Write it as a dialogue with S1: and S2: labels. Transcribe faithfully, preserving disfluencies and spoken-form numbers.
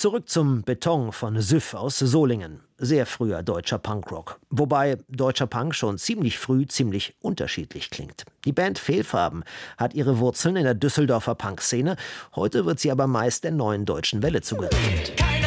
S1: Zurück zum Beton von Süff aus Solingen. Sehr früher deutscher Punkrock. Wobei deutscher Punk schon ziemlich früh ziemlich unterschiedlich klingt. Die Band Fehlfarben hat ihre Wurzeln in der Düsseldorfer Punkszene. Heute wird sie aber meist der Neuen Deutschen Welle zugerechnet.